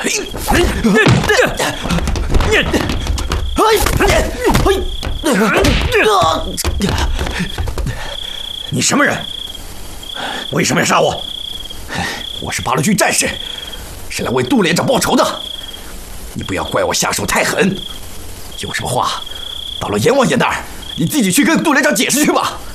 你什么人？为什么要杀我？我是八路军战士，是来为杜连长报仇的。你不要怪我下手太狠，有什么话到了阎王爷那儿，你自己去跟杜连长解释去吧。